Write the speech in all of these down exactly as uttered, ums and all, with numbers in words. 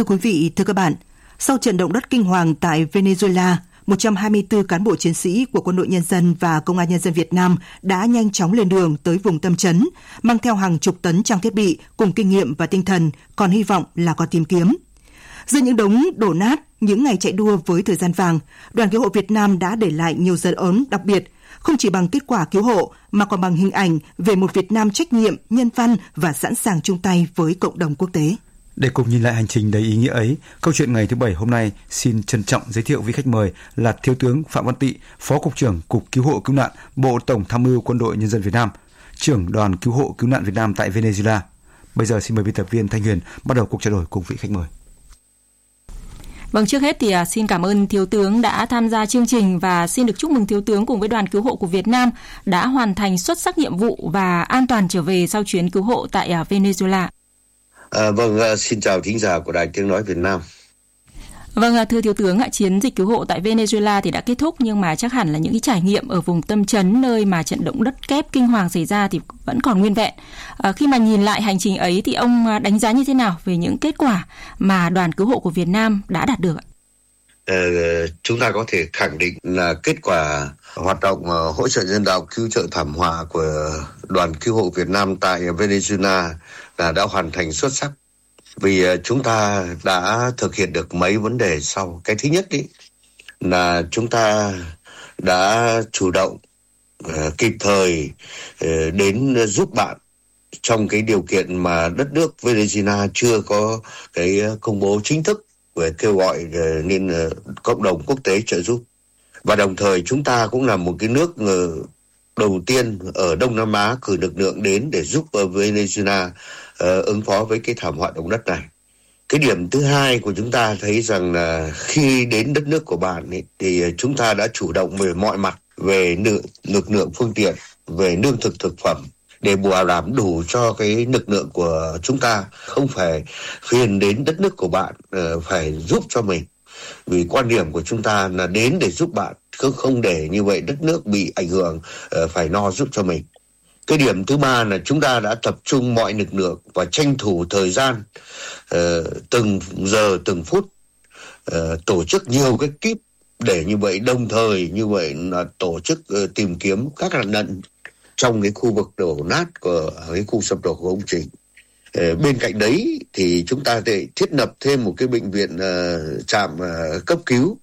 Thưa quý vị, thưa các bạn, sau trận động đất kinh hoàng tại Venezuela, một trăm hai mươi tư cán bộ chiến sĩ của Quân đội Nhân dân và Công an Nhân dân Việt Nam đã nhanh chóng lên đường tới vùng tâm chấn, mang theo hàng chục tấn trang thiết bị cùng kinh nghiệm và tinh thần, còn hy vọng là có tìm kiếm. Giữa những đống đổ nát, những ngày chạy đua với thời gian vàng, Đoàn Cứu hộ Việt Nam đã để lại nhiều dấu ấn đặc biệt, không chỉ bằng kết quả cứu hộ mà còn bằng hình ảnh về một Việt Nam trách nhiệm, nhân văn và sẵn sàng chung tay với cộng đồng quốc tế. Để cùng nhìn lại hành trình đầy ý nghĩa ấy, câu chuyện ngày thứ Bảy hôm nay xin trân trọng giới thiệu vị khách mời là Thiếu tướng Phạm Văn Tị, Phó Cục trưởng Cục Cứu hộ Cứu nạn, Bộ Tổng Tham mưu Quân đội Nhân dân Việt Nam, trưởng Đoàn Cứu hộ Cứu nạn Việt Nam tại Venezuela. Bây giờ xin mời biên tập viên Thanh Huyền bắt đầu cuộc trao đổi cùng vị khách mời. Vâng, trước hết thì xin cảm ơn Thiếu tướng đã tham gia chương trình và xin được chúc mừng Thiếu tướng cùng với Đoàn Cứu hộ của Việt Nam đã hoàn thành xuất sắc nhiệm vụ và an toàn trở về sau chuyến cứu hộ tại Venezuela. À, vâng, xin chào thính giả của Đài Tiếng Nói Việt Nam. Vâng, thưa Thiếu tướng, chiến dịch cứu hộ tại Venezuela thì đã kết thúc, nhưng mà chắc hẳn là những cái trải nghiệm ở vùng tâm chấn nơi mà trận động đất kép kinh hoàng xảy ra thì vẫn còn nguyên vẹn. À, khi mà nhìn lại hành trình ấy thì ông đánh giá như thế nào về những kết quả mà Đoàn Cứu hộ của Việt Nam đã đạt được ạ? Ờ, chúng ta có thể khẳng định là kết quả hoạt động hỗ trợ nhân đạo cứu trợ thảm họa của Đoàn Cứu hộ Việt Nam tại Venezuela là đã hoàn thành xuất sắc. Vì chúng ta đã thực hiện được mấy vấn đề sau. Cái thứ nhất ý, là chúng ta đã chủ động, uh, kịp thời uh, đến giúp bạn trong cái điều kiện mà đất nước Venezuela chưa có cái công bố chính thức về kêu gọi uh, nên uh, cộng đồng quốc tế trợ giúp. Và đồng thời chúng ta cũng là một cái nước uh, đầu tiên ở Đông Nam Á cử lực lượng đến để giúp Venezuela uh, ứng phó với cái thảm họa động đất này. Cái điểm thứ hai của chúng ta thấy rằng là khi đến đất nước của bạn ấy, thì chúng ta đã chủ động về mọi mặt, về lực, lực lượng phương tiện, về lương thực thực phẩm để bảo đảm đủ cho cái lực lượng của chúng ta, không phải phiền đến đất nước của bạn uh, phải giúp cho mình. Vì quan điểm của chúng ta là đến để giúp bạn, cứ không để như vậy đất nước bị ảnh hưởng uh, phải lo giúp cho mình. Cái điểm thứ ba là chúng ta đã tập trung mọi lực lượng và tranh thủ thời gian uh, từng giờ từng phút uh, tổ chức nhiều cái kíp để như vậy đồng thời như vậy là tổ chức uh, tìm kiếm các nạn nhân trong cái khu vực đổ nát của cái khu sập đổ của công trình. Uh, bên cạnh đấy thì chúng ta để thiết lập thêm một cái bệnh viện uh, trạm uh, cấp cứu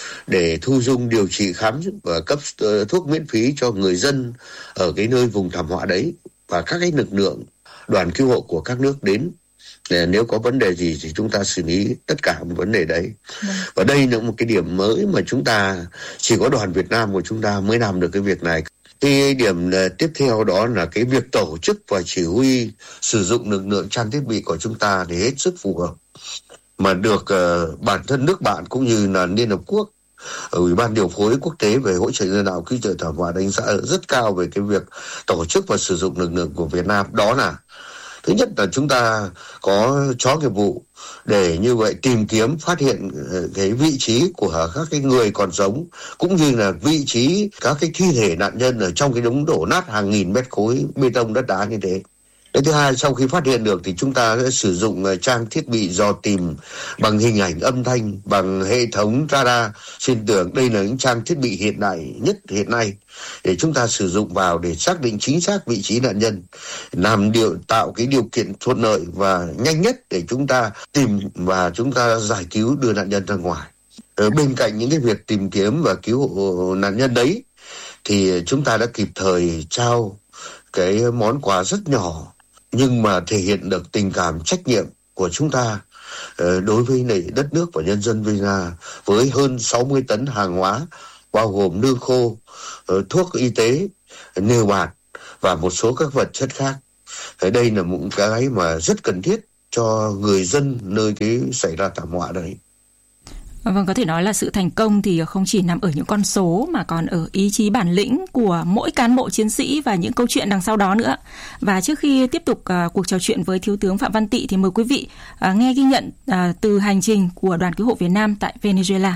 để thu dung điều trị khám và cấp uh, thuốc miễn phí cho người dân ở cái nơi vùng thảm họa đấy, và các cái lực lượng đoàn cứu hộ của các nước đến để nếu có vấn đề gì thì chúng ta xử lý tất cả một vấn đề đấy. Ừ. Và đây là một cái điểm mới mà chúng ta chỉ có đoàn Việt Nam của chúng ta mới làm được cái việc này. Cái điểm uh, tiếp theo đó là cái việc tổ chức và chỉ huy sử dụng lực lượng trang thiết bị của chúng ta để hết sức phù hợp, mà được uh, bản thân nước bạn cũng như là Liên Hợp Quốc, Ủy ban điều phối quốc tế về hỗ trợ nhân đạo cứu trợ thảm họa đánh giá rất cao về cái việc tổ chức và sử dụng lực lượng của Việt Nam. Đó là thứ nhất là chúng ta có chó nghiệp vụ để như vậy tìm kiếm phát hiện cái vị trí của các cái người còn sống, cũng như là vị trí các cái thi thể nạn nhân ở trong cái đống đổ nát hàng nghìn mét khối bê tông đất đá như thế. Cái thứ hai, sau khi phát hiện được thì chúng ta sẽ sử dụng trang thiết bị dò tìm bằng hình ảnh âm thanh, bằng hệ thống radar trên tường. Đây là những trang thiết bị hiện đại nhất hiện nay để chúng ta sử dụng vào để xác định chính xác vị trí nạn nhân, làm điều tạo cái điều kiện thuận lợi và nhanh nhất để chúng ta tìm và chúng ta giải cứu đưa nạn nhân ra ngoài. Ở bên cạnh những cái việc tìm kiếm và cứu hộ nạn nhân đấy thì chúng ta đã kịp thời trao cái món quà rất nhỏ nhưng mà thể hiện được tình cảm trách nhiệm của chúng ta đối với đất nước và nhân dân Venezuela, với hơn sáu mươi tấn hàng hóa bao gồm lương khô, thuốc y tế, nêu bạt và một số các vật chất khác. Đây là một cái mà rất cần thiết cho người dân nơi cái xảy ra thảm họa đấy. Vâng, có thể nói là sự thành công thì không chỉ nằm ở những con số mà còn ở ý chí bản lĩnh của mỗi cán bộ chiến sĩ và những câu chuyện đằng sau đó nữa. Và trước khi tiếp tục uh, cuộc trò chuyện với Thiếu tướng Phạm Văn Tị thì mời quý vị uh, nghe ghi nhận uh, từ hành trình của Đoàn Cứu hộ Việt Nam tại Venezuela.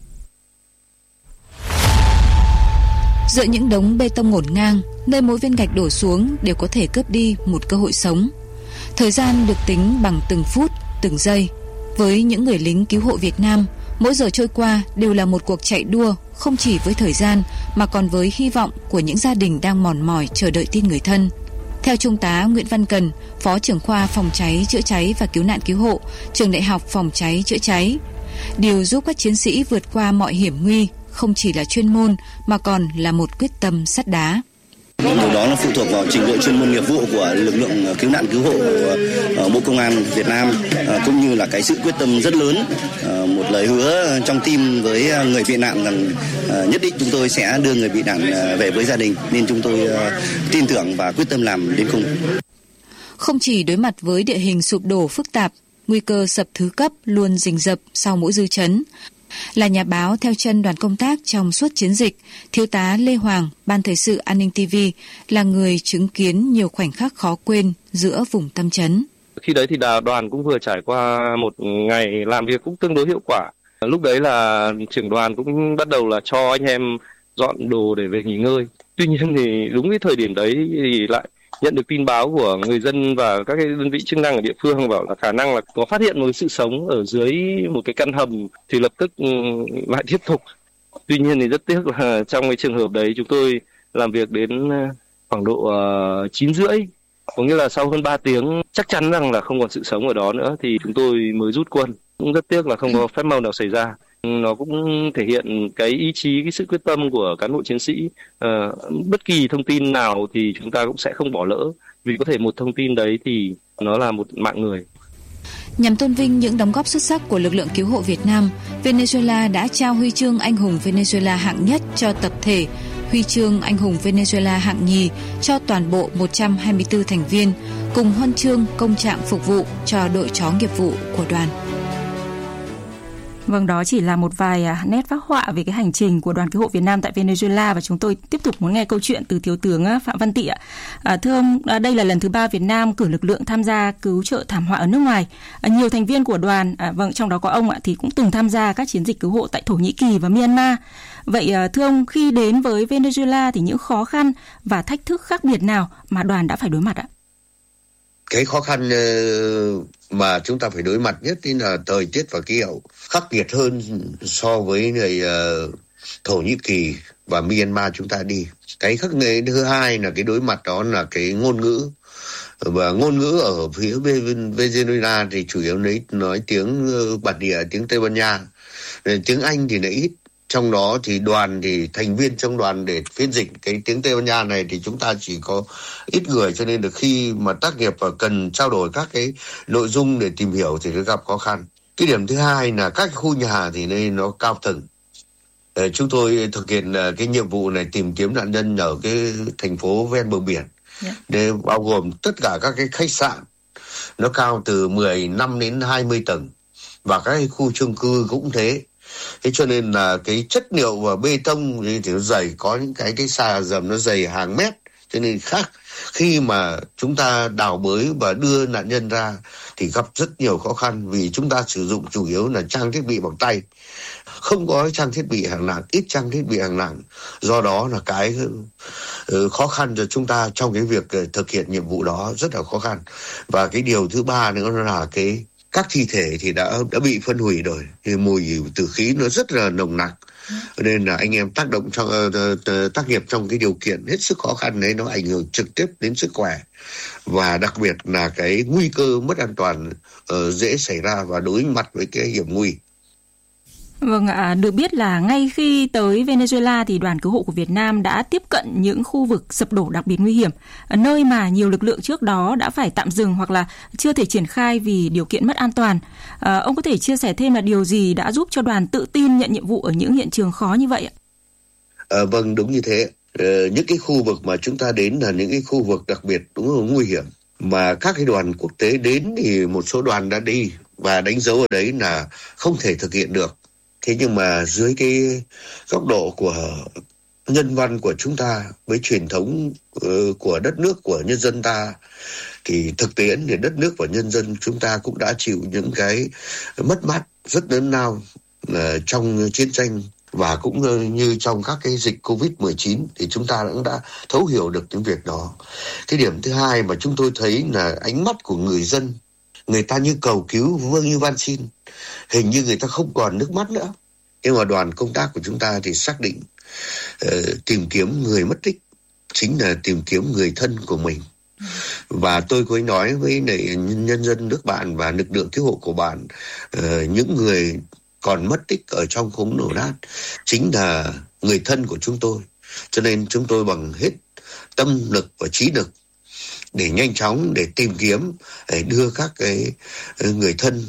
Giữa những đống bê tông ngổn ngang, nơi mỗi viên gạch đổ xuống đều có thể cướp đi một cơ hội sống. Thời gian được tính bằng từng phút, từng giây. Với những người lính cứu hộ Việt Nam, mỗi giờ trôi qua đều là một cuộc chạy đua, không chỉ với thời gian mà còn với hy vọng của những gia đình đang mòn mỏi chờ đợi tin người thân. Theo Trung tá Nguyễn Văn Cần, Phó trưởng khoa Phòng cháy, chữa cháy và cứu nạn cứu hộ, Trường Đại học Phòng cháy, chữa cháy, điều giúp các chiến sĩ vượt qua mọi hiểm nguy không chỉ là chuyên môn mà còn là một quyết tâm sắt đá. Điều đó là phụ thuộc vào trình độ chuyên môn nghiệp vụ của lực lượng cứu nạn cứu hộ của Bộ Công an Việt Nam, cũng như là cái sự quyết tâm rất lớn, một lời hứa trong tim với người bị nạn rằng nhất định chúng tôi sẽ đưa người bị nạn về với gia đình, nên chúng tôi tin tưởng và quyết tâm làm đến cùng. Không chỉ đối mặt với địa hình sụp đổ phức tạp, nguy cơ sập thứ cấp luôn rình rập sau mỗi dư chấn. Là nhà báo theo chân đoàn công tác trong suốt chiến dịch, Thiếu tá Lê Hoàng, Ban Thời sự An ninh ti vi là người chứng kiến nhiều khoảnh khắc khó quên giữa vùng tâm chấn. Khi đấy thì đoàn cũng vừa trải qua một ngày làm việc cũng tương đối hiệu quả. Lúc đấy là trưởng đoàn cũng bắt đầu là cho anh em dọn đồ để về nghỉ ngơi. Tuy nhiên thì đúng cái thời điểm đấy thì lại nhận được tin báo của người dân và các cái đơn vị chức năng ở địa phương bảo là khả năng là có phát hiện một sự sống ở dưới một cái căn hầm, thì lập tức lại tiếp tục. Tuy nhiên thì rất tiếc là trong cái trường hợp đấy chúng tôi làm việc đến khoảng độ chín rưỡi, có nghĩa là sau hơn ba tiếng chắc chắn rằng là không còn sự sống ở đó nữa thì chúng tôi mới rút quân. Cũng rất tiếc là không có phép màu nào xảy ra. Nó cũng thể hiện cái ý chí, cái sự quyết tâm của cán bộ chiến sĩ. À, bất kỳ thông tin nào thì chúng ta cũng sẽ không bỏ lỡ, vì có thể một thông tin đấy thì nó là một mạng người. Nhằm tôn vinh những đóng góp xuất sắc của lực lượng cứu hộ Việt Nam, Venezuela đã trao huy chương Anh hùng Venezuela hạng nhất cho tập thể, huy chương Anh hùng Venezuela hạng nhì cho toàn bộ một trăm hai mươi tư thành viên, cùng huân chương công trạng phục vụ cho đội chó nghiệp vụ của đoàn. Vâng, đó chỉ là một vài nét phác họa về cái hành trình của đoàn cứu hộ Việt Nam tại Venezuela, và chúng tôi tiếp tục muốn nghe câu chuyện từ Thiếu tướng Phạm Văn Tị ạ. À, thưa ông, đây là lần thứ ba Việt Nam cử lực lượng tham gia cứu trợ thảm họa ở nước ngoài. À, nhiều thành viên của đoàn, à, vâng, trong đó có ông ạ, thì cũng từng tham gia các chiến dịch cứu hộ tại Thổ Nhĩ Kỳ và Myanmar. Vậy à, thưa ông, khi đến với Venezuela thì những khó khăn và thách thức khác biệt nào mà đoàn đã phải đối mặt ạ? Cái khó khăn mà chúng ta phải đối mặt nhất là thời tiết và khí hậu khắc nghiệt hơn so với người uh, Thổ Nhĩ Kỳ và Myanmar chúng ta đi. Cái khắc nghiệt thứ hai là cái đối mặt đó là cái ngôn ngữ. Và ngôn ngữ ở phía Venezuela thì chủ yếu nói, nói tiếng bản địa, tiếng Tây Ban Nha. Tiếng Anh thì lại ít. Trong đó thì đoàn thì thành viên trong đoàn để phiên dịch cái tiếng Tây Ban Nha này thì chúng ta chỉ có ít người, cho nên được khi mà tác nghiệp và cần trao đổi các cái nội dung để tìm hiểu thì nó gặp khó khăn. Cái điểm thứ hai là các khu nhà thì đây nó cao tầng. Để chúng tôi thực hiện cái nhiệm vụ này tìm kiếm nạn nhân ở cái thành phố ven bờ biển, yeah. Để bao gồm tất cả các cái khách sạn nó cao từ mười lăm đến hai mươi tầng và các cái khu chung cư cũng thế. Thế cho nên là cái chất liệu và bê tông thì nó dày, có những cái cái xà dầm nó dày hàng mét, cho nên khác khi mà chúng ta đào bới và đưa nạn nhân ra thì gặp rất nhiều khó khăn, vì chúng ta sử dụng chủ yếu là trang thiết bị bằng tay, không có trang thiết bị hạng nặng, ít trang thiết bị hạng nặng, do đó là cái khó khăn cho chúng ta trong cái việc thực hiện nhiệm vụ đó rất là khó khăn. Và cái điều thứ ba nữa là cái các thi thể thì đã đã bị phân hủy rồi, thì mùi tử khí nó rất là nồng nặc, nên là anh em tác động trong uh, tác nghiệp trong cái điều kiện hết sức khó khăn đấy, nó ảnh hưởng trực tiếp đến sức khỏe và đặc biệt là cái nguy cơ mất an toàn uh, dễ xảy ra và đối mặt với cái hiểm nguy. Vâng ạ, được biết là ngay khi tới Venezuela thì đoàn cứu hộ của Việt Nam đã tiếp cận những khu vực sập đổ đặc biệt nguy hiểm, nơi mà nhiều lực lượng trước đó đã phải tạm dừng hoặc là chưa thể triển khai vì điều kiện mất an toàn. À, ông có thể chia sẻ thêm là điều gì đã giúp cho đoàn tự tin nhận nhiệm vụ ở những hiện trường khó như vậy ạ? À, vâng, đúng như thế. Ờ, những cái khu vực mà chúng ta đến là những cái khu vực đặc biệt đúng là nguy hiểm, mà các cái đoàn quốc tế đến thì một số đoàn đã đi và đánh dấu ở đấy là không thể thực hiện được. Thế nhưng mà dưới cái góc độ của nhân văn của chúng ta với truyền thống uh, của đất nước, của nhân dân ta, thì thực tiễn thì đất nước và nhân dân chúng ta cũng đã chịu những cái mất mát rất lớn lao uh, trong chiến tranh và cũng uh, như trong các cái dịch covid mười chín, thì chúng ta cũng đã thấu hiểu được những việc đó. Cái điểm thứ hai mà chúng tôi thấy là ánh mắt của người dân người ta như cầu cứu, vương như van xin, hình như người ta không còn nước mắt nữa. Nhưng mà đoàn công tác của chúng ta thì xác định uh, tìm kiếm người mất tích chính là tìm kiếm người thân của mình. Và tôi có nói với nhân dân nước bạn và lực lượng cứu hộ của bạn, uh, những người còn mất tích ở trong khối đổ nát chính là người thân của chúng tôi. Cho nên chúng tôi bằng hết tâm lực và trí lực để nhanh chóng để tìm kiếm, để đưa các cái người thân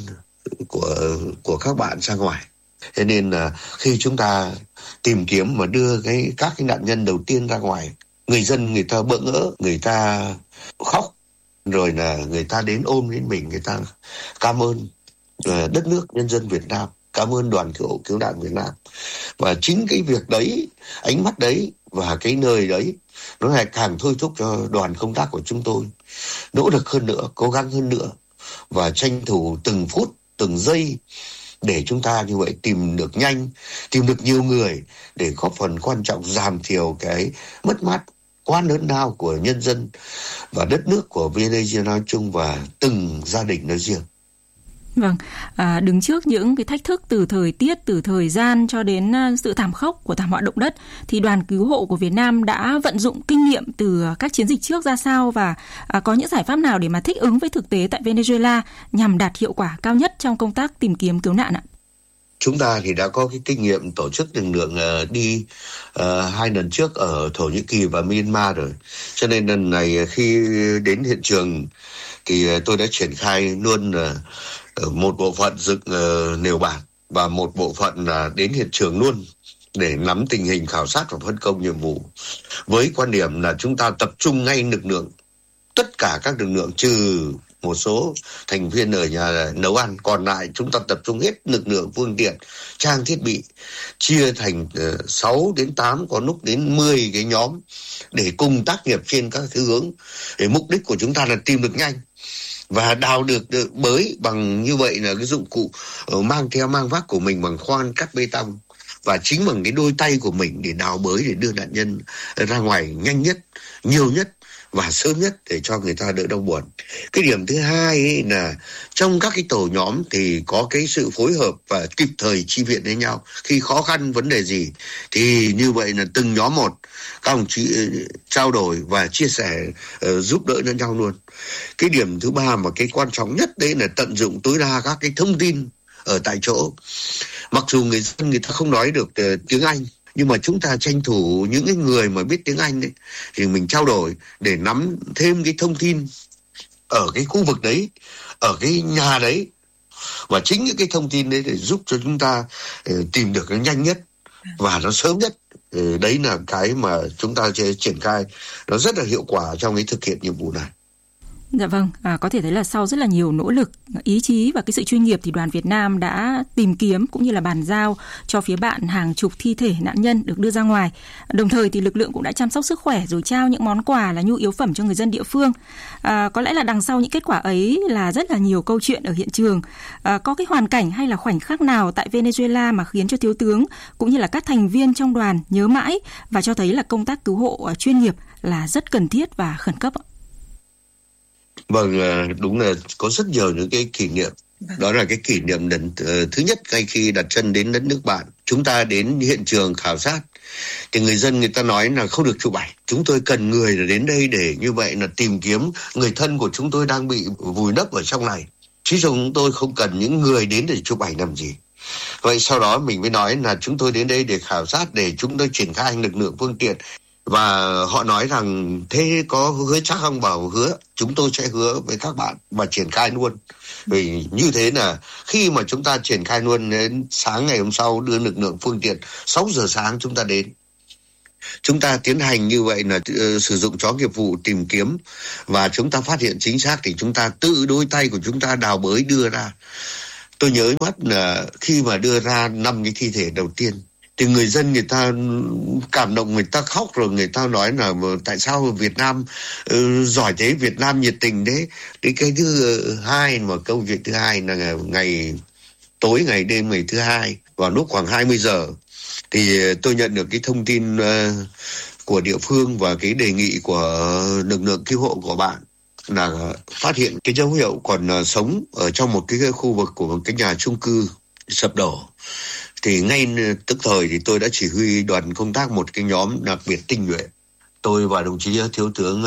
của của các bạn ra ngoài. Thế nên là khi chúng ta tìm kiếm mà đưa cái các cái nạn nhân đầu tiên ra ngoài, người dân người ta bỡ ngỡ, người ta khóc, rồi là người ta đến ôm đến mình, người ta cảm ơn đất nước nhân dân Việt Nam, cảm ơn đoàn cứu hộ cứu nạn Việt Nam. Và chính cái việc đấy, ánh mắt đấy và cái nơi đấy nó lại càng thôi thúc cho đoàn công tác của chúng tôi nỗ lực hơn nữa, cố gắng hơn nữa và tranh thủ từng phút, từng giây để chúng ta như vậy tìm được nhanh, tìm được nhiều người để góp phần quan trọng giảm thiểu cái mất mát quá lớn lao của nhân dân và đất nước của Venezuela nói chung và từng gia đình nói riêng. Vâng, à, đứng trước những cái thách thức từ thời tiết, từ thời gian cho đến sự thảm khốc của thảm họa động đất, thì đoàn cứu hộ của Việt Nam đã vận dụng kinh nghiệm từ các chiến dịch trước ra sao và à, có những giải pháp nào để mà thích ứng với thực tế tại Venezuela nhằm đạt hiệu quả cao nhất trong công tác tìm kiếm cứu nạn ạ? Chúng ta thì đã có cái kinh nghiệm tổ chức lực lượng uh, đi uh, hai lần trước ở Thổ Nhĩ Kỳ và Myanmar rồi. Cho nên lần này khi đến hiện trường thì uh, tôi đã triển khai luôn uh, một bộ phận dựng uh, nền bạt và một bộ phận uh, đến hiện trường luôn để nắm tình hình, khảo sát và phân công nhiệm vụ. Với quan điểm là chúng ta tập trung ngay lực lượng, tất cả các lực lượng trừ một số thành viên ở nhà nấu ăn, còn lại chúng ta tập trung hết lực lượng, phương tiện, trang thiết bị, chia thành uh, sáu đến tám, có lúc đến mười cái nhóm để cùng tác nghiệp trên các thứ hướng. Để mục đích của chúng ta là tìm được nhanh và đào được, được bới bằng như vậy là cái dụng cụ uh, mang theo mang vác của mình bằng khoan cắt bê tông và chính bằng cái đôi tay của mình để đào bới để đưa nạn nhân ra ngoài nhanh nhất, nhiều nhất và sớm nhất để cho người ta đỡ đau buồn. Cái điểm thứ hai ấy là trong các cái tổ nhóm thì có cái sự phối hợp và kịp thời chi viện với nhau. Khi khó khăn vấn đề gì thì như vậy là từng nhóm một các đồng chí trao đổi và chia sẻ, uh, giúp đỡ lẫn nhau luôn. Cái điểm thứ ba mà cái quan trọng nhất đấy là tận dụng tối đa các cái thông tin ở tại chỗ. Mặc dù người dân người ta không nói được uh, tiếng Anh, nhưng mà chúng ta tranh thủ những cái người mà biết tiếng Anh đấy thì mình trao đổi để nắm thêm cái thông tin ở cái khu vực đấy, ở cái nhà đấy, và chính những cái thông tin đấy để giúp cho chúng ta uh, tìm được cái nhanh nhất và nó sớm nhất. Uh, đấy là cái mà chúng ta sẽ triển khai nó rất là hiệu quả trong cái thực hiện nhiệm vụ này. Dạ vâng, à, có thể thấy là sau rất là nhiều nỗ lực, ý chí và cái sự chuyên nghiệp thì đoàn Việt Nam đã tìm kiếm cũng như là bàn giao cho phía bạn hàng chục thi thể nạn nhân được đưa ra ngoài. Đồng thời thì lực lượng cũng đã chăm sóc sức khỏe rồi trao những món quà là nhu yếu phẩm cho người dân địa phương. À, có lẽ là đằng sau những kết quả ấy là rất là nhiều câu chuyện ở hiện trường. À, có cái hoàn cảnh hay là khoảnh khắc nào tại Venezuela mà khiến cho thiếu tướng cũng như là các thành viên trong đoàn nhớ mãi và cho thấy là công tác cứu hộ chuyên nghiệp là rất cần thiết và khẩn cấp ạ? Vâng, đúng là có rất nhiều những cái kỷ niệm. Đó là cái kỷ niệm lần uh, thứ nhất ngay khi đặt chân đến đất nước bạn. Chúng ta đến hiện trường khảo sát thì người dân người ta nói là không được chụp ảnh. Chúng tôi cần người đến đây để như vậy là tìm kiếm người thân của chúng tôi đang bị vùi lấp ở trong này. Chứ chúng tôi không cần những người đến để chụp ảnh làm gì. Vậy sau đó mình mới nói là chúng tôi đến đây để khảo sát, để chúng tôi triển khai lực lượng phương tiện. Và họ nói rằng thế có hứa chắc không? Bảo hứa, chúng tôi sẽ hứa với các bạn và triển khai luôn. Vì như thế là khi mà chúng ta triển khai luôn, đến sáng ngày hôm sau đưa lực lượng phương tiện, sáu giờ sáng chúng ta đến. Chúng ta tiến hành như vậy là uh, sử dụng chó nghiệp vụ tìm kiếm và chúng ta phát hiện chính xác thì chúng ta tự đôi tay của chúng ta đào bới đưa ra. Tôi nhớ mắt là khi mà đưa ra năm cái thi thể đầu tiên thì người dân người ta cảm động, người ta khóc, rồi người ta nói là tại sao Việt Nam uh, giỏi thế, Việt Nam nhiệt tình đấy. Cái cái thứ hai mà câu chuyện thứ hai là ngày tối ngày đêm ngày thứ hai vào lúc khoảng hai mươi giờ thì tôi nhận được cái thông tin uh, của địa phương và cái đề nghị của lực lượng cứu hộ của bạn là phát hiện cái dấu hiệu còn sống ở trong một cái khu vực của một cái nhà chung cư sập đổ. Thì ngay tức thời thì tôi đã chỉ huy đoàn công tác một cái nhóm đặc biệt tinh nhuệ. Tôi và đồng chí thiếu tướng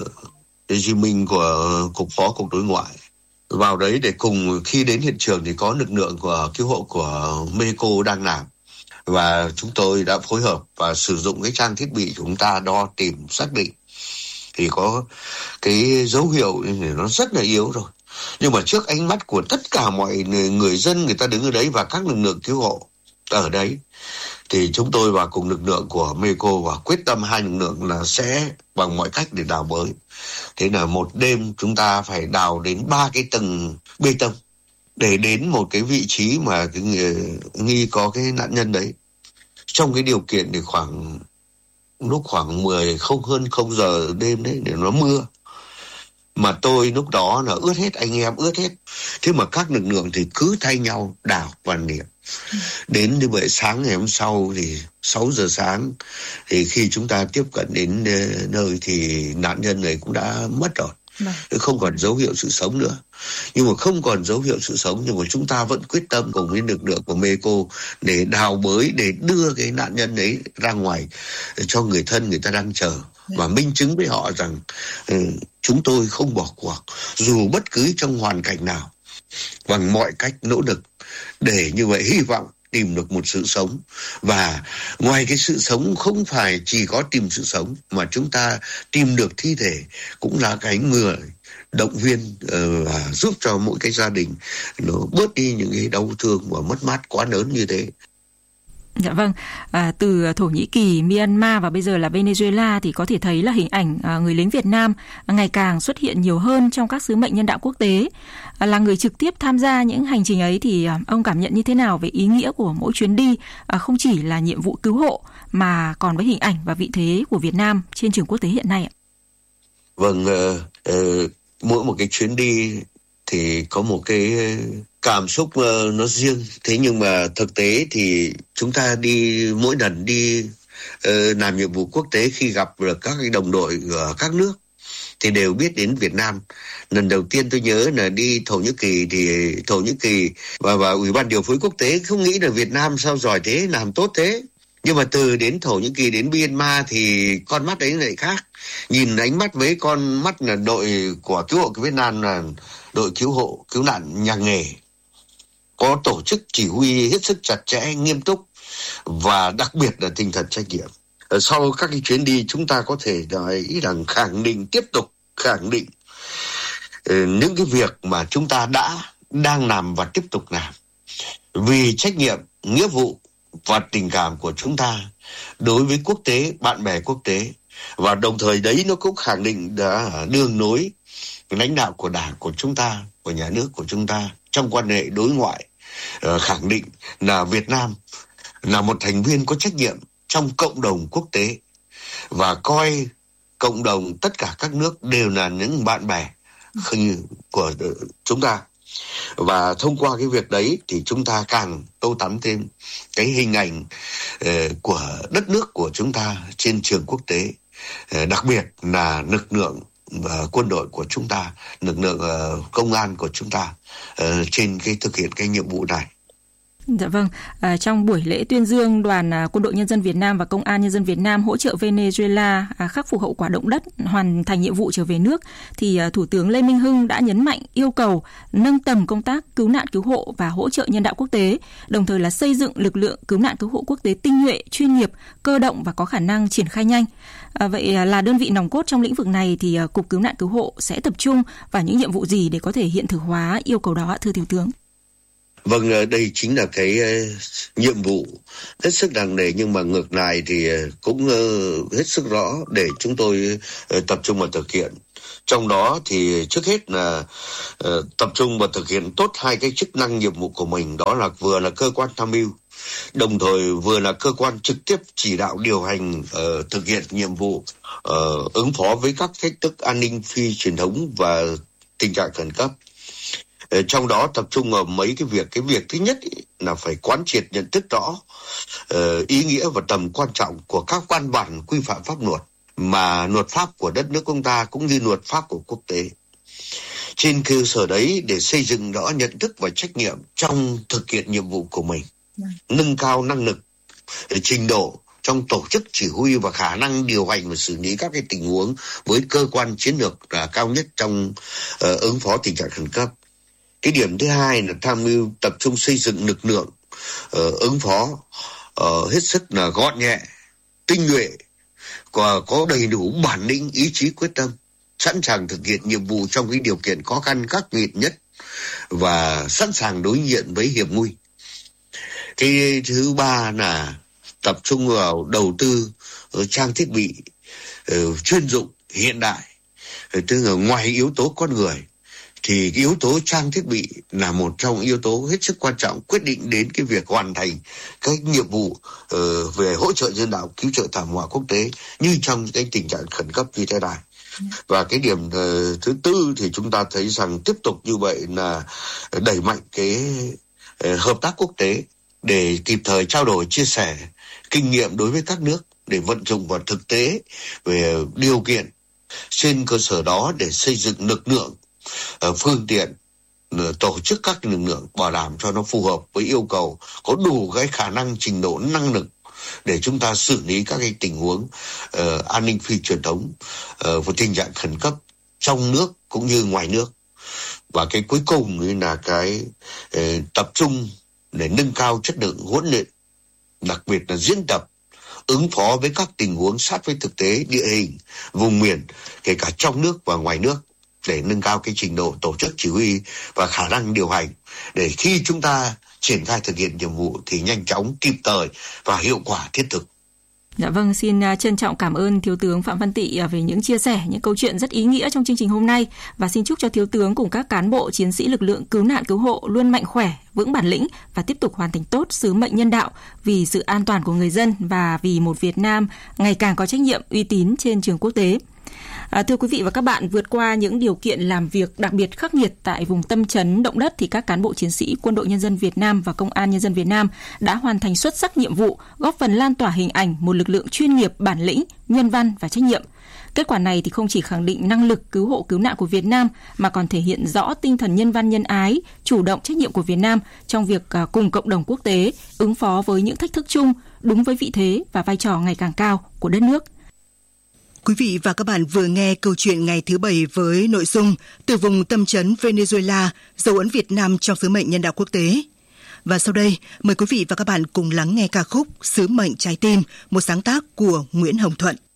Lê Duy Minh của cục phó cục đối ngoại vào đấy để cùng, khi đến hiện trường thì có lực lượng của cứu hộ của Mexico đang làm, và chúng tôi đã phối hợp và sử dụng cái trang thiết bị chúng ta đo tìm xác định thì có cái dấu hiệu nó rất là yếu rồi. Nhưng mà trước ánh mắt của tất cả mọi người dân, người ta đứng ở đấy và các lực lượng cứu hộ ở đấy, thì chúng tôi và cùng lực lượng của Mexico và quyết tâm hai lực lượng là sẽ bằng mọi cách để đào bới. Thế là một đêm chúng ta phải đào đến ba cái tầng bê tông để đến một cái vị trí mà cái nghi có cái nạn nhân đấy. Trong cái điều kiện thì khoảng lúc khoảng mười không hơn không giờ đêm đấy, để nó mưa. Mà tôi lúc đó là ướt hết, anh em ướt hết. Thế mà các lực lượng thì cứ thay nhau đào và niệm. Đến như vậy sáng ngày hôm sau thì sáu giờ sáng thì khi chúng ta tiếp cận đến nơi thì nạn nhân này cũng đã mất rồi. Không còn dấu hiệu sự sống nữa. Nhưng mà không còn dấu hiệu sự sống, nhưng mà chúng ta vẫn quyết tâm cùng với lực lượng của Mexico để đào bới, để đưa cái nạn nhân ấy ra ngoài cho người thân người ta đang chờ, và minh chứng với họ rằng uh, chúng tôi không bỏ cuộc dù bất cứ trong hoàn cảnh nào, bằng mọi cách nỗ lực để như vậy hy vọng tìm được một sự sống. Và ngoài cái sự sống, không phải chỉ có tìm sự sống mà chúng ta tìm được thi thể cũng là cái người động viên và uh, giúp cho mỗi cái gia đình nó bớt đi những cái đau thương và mất mát quá lớn như thế. Dạ vâng, à, từ Thổ Nhĩ Kỳ, Myanmar và bây giờ là Venezuela thì có thể thấy là hình ảnh à, người lính Việt Nam ngày càng xuất hiện nhiều hơn trong các sứ mệnh nhân đạo quốc tế. À, là người trực tiếp tham gia những hành trình ấy thì à, ông cảm nhận như thế nào về ý nghĩa của mỗi chuyến đi, à, không chỉ là nhiệm vụ cứu hộ mà còn với hình ảnh và vị thế của Việt Nam trên trường quốc tế hiện nay ạ? Vâng, uh, uh, mỗi một cái chuyến đi thì có một cái cảm xúc uh, nó riêng. Thế nhưng mà thực tế thì chúng ta đi mỗi lần đi uh, làm nhiệm vụ quốc tế, khi gặp được các cái đồng đội ở các nước thì đều biết đến Việt Nam. Lần đầu tiên tôi nhớ là đi Thổ Nhĩ Kỳ thì Thổ Nhĩ Kỳ và, và Ủy ban điều phối quốc tế không nghĩ là Việt Nam sao giỏi thế, làm tốt thế. Nhưng mà từ đến Thổ Nhĩ Kỳ đến Myanmar thì con mắt ấy lại khác. Nhìn ánh mắt với con mắt là đội của cứu hộ của Việt Nam là đội cứu hộ cứu nạn nhà nghề, có tổ chức chỉ huy hết sức chặt chẽ, nghiêm túc và đặc biệt là tinh thần trách nhiệm. Sau các cái chuyến đi chúng ta có thể ý rằng khẳng định, tiếp tục khẳng định những cái việc mà chúng ta đã, đang làm và tiếp tục làm. Vì trách nhiệm, nghĩa vụ và tình cảm của chúng ta đối với quốc tế, bạn bè quốc tế. Và đồng thời đấy nó cũng khẳng định đã đường lối lãnh đạo của Đảng của chúng ta, của nhà nước của chúng ta trong quan hệ đối ngoại, khẳng định là Việt Nam là một thành viên có trách nhiệm trong cộng đồng quốc tế và coi cộng đồng tất cả các nước đều là những bạn bè của chúng ta. Và thông qua cái việc đấy thì chúng ta càng tô tắm thêm cái hình ảnh uh, của đất nước của chúng ta trên trường quốc tế, uh, đặc biệt là lực lượng uh, quân đội của chúng ta, lực lượng uh, công an của chúng ta uh, trên cái thực hiện cái nhiệm vụ này. Dạ vâng, à, trong buổi lễ tuyên dương đoàn à, Quân đội Nhân dân Việt Nam và Công an Nhân dân Việt Nam hỗ trợ Venezuela à, khắc phục hậu quả động đất, hoàn thành nhiệm vụ trở về nước, thì à, Thủ tướng Lê Minh Hưng đã nhấn mạnh yêu cầu nâng tầm công tác cứu nạn cứu hộ và hỗ trợ nhân đạo quốc tế, đồng thời là xây dựng lực lượng cứu nạn cứu hộ quốc tế tinh nhuệ, chuyên nghiệp, cơ động và có khả năng triển khai nhanh. À, vậy à, là đơn vị nòng cốt trong lĩnh vực này thì à, Cục Cứu nạn Cứu hộ sẽ tập trung vào những nhiệm vụ gì để có thể hiện thực hóa yêu cầu đó, thưa Thiếu tướng? Vâng, đây chính là cái uh, nhiệm vụ hết sức nặng nề, nhưng mà ngược lại thì uh, cũng uh, hết sức rõ để chúng tôi uh, tập trung vào thực hiện. Trong đó thì trước hết là uh, tập trung vào thực hiện tốt hai cái chức năng nhiệm vụ của mình, đó là vừa là cơ quan tham mưu, đồng thời vừa là cơ quan trực tiếp chỉ đạo điều hành uh, thực hiện nhiệm vụ uh, ứng phó với các thách thức an ninh phi truyền thống và tình trạng khẩn cấp. Trong đó tập trung vào mấy cái việc. Cái việc thứ nhất ý, là phải quán triệt nhận thức rõ uh, ý nghĩa và tầm quan trọng của các văn bản quy phạm pháp luật, mà luật pháp của đất nước chúng ta cũng như luật pháp của quốc tế. Trên cơ sở đấy để xây dựng rõ nhận thức và trách nhiệm trong thực hiện nhiệm vụ của mình, nâng cao năng lực, trình độ trong tổ chức chỉ huy và khả năng điều hành và xử lý các cái tình huống với cơ quan chiến lược là cao nhất trong uh, ứng phó tình trạng khẩn cấp. Cái điểm thứ hai là tham mưu tập trung xây dựng lực lượng uh, ứng phó uh, hết sức là gọn nhẹ, tinh nhuệ, và có đầy đủ bản lĩnh, ý chí, quyết tâm, sẵn sàng thực hiện nhiệm vụ trong cái điều kiện khó khăn khắc nghiệt nhất và sẵn sàng đối diện với hiểm nguy. Cái thứ ba là tập trung vào đầu tư trang thiết bị uh, chuyên dụng hiện đại. Tức là ngoài yếu tố con người thì cái yếu tố trang thiết bị là một trong yếu tố hết sức quan trọng quyết định đến cái việc hoàn thành các nhiệm vụ uh, về hỗ trợ nhân đạo, cứu trợ thảm họa quốc tế như trong cái tình trạng khẩn cấp như thế này. Và cái điểm uh, thứ tư thì chúng ta thấy rằng tiếp tục như vậy là đẩy mạnh cái uh, hợp tác quốc tế để kịp thời trao đổi, chia sẻ kinh nghiệm đối với các nước để vận dụng vào thực tế về điều kiện. Trên cơ sở đó để xây dựng lực lượng, phương tiện, tổ chức các lực lượng bảo đảm cho nó phù hợp với yêu cầu, có đủ cái khả năng, trình độ, năng lực để chúng ta xử lý các cái tình huống uh, an ninh phi truyền thống uh, và tình trạng khẩn cấp trong nước cũng như ngoài nước. Và cái cuối cùng là cái uh, tập trung để nâng cao chất lượng huấn luyện, đặc biệt là diễn tập ứng phó với các tình huống sát với thực tế địa hình, vùng miền, kể cả trong nước và ngoài nước, để nâng cao cái trình độ tổ chức chỉ huy và khả năng điều hành, để khi chúng ta triển khai thực hiện nhiệm vụ thì nhanh chóng, kịp thời và hiệu quả thiết thực. Dạ vâng, xin trân trọng cảm ơn Thiếu tướng Phạm Văn Tị về những chia sẻ, những câu chuyện rất ý nghĩa trong chương trình hôm nay, và xin chúc cho Thiếu tướng cùng các cán bộ chiến sĩ lực lượng cứu nạn cứu hộ luôn mạnh khỏe, vững bản lĩnh và tiếp tục hoàn thành tốt sứ mệnh nhân đạo vì sự an toàn của người dân và vì một Việt Nam ngày càng có trách nhiệm, uy tín trên trường quốc tế. À, thưa quý vị và các bạn, vượt qua những điều kiện làm việc đặc biệt khắc nghiệt tại vùng tâm chấn động đất thì các cán bộ chiến sĩ Quân đội Nhân dân Việt Nam và Công an Nhân dân Việt Nam đã hoàn thành xuất sắc nhiệm vụ, góp phần lan tỏa hình ảnh một lực lượng chuyên nghiệp, bản lĩnh, nhân văn và trách nhiệm. Kết quả này thì không chỉ khẳng định năng lực cứu hộ cứu nạn của Việt Nam mà còn thể hiện rõ tinh thần nhân văn nhân ái, chủ động trách nhiệm của Việt Nam trong việc cùng cộng đồng quốc tế ứng phó với những thách thức chung, đúng với vị thế và vai trò ngày càng cao của đất nước. Quý vị và các bạn vừa nghe câu chuyện ngày thứ bảy với nội dung từ vùng tâm chấn Venezuela, dấu ấn Việt Nam trong sứ mệnh nhân đạo quốc tế. Và sau đây, mời quý vị và các bạn cùng lắng nghe ca khúc Sứ mệnh trái tim, một sáng tác của Nguyễn Hồng Thuận.